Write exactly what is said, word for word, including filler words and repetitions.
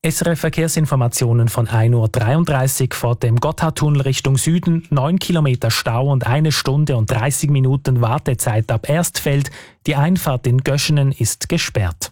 S R F Verkehrsinformationen von ein Uhr dreiunddreißig vor dem Gotthardtunnel Richtung Süden. neun Kilometer Stau und eine Stunde und dreißig Minuten Wartezeit ab Erstfeld. Die Einfahrt in Göschenen ist gesperrt.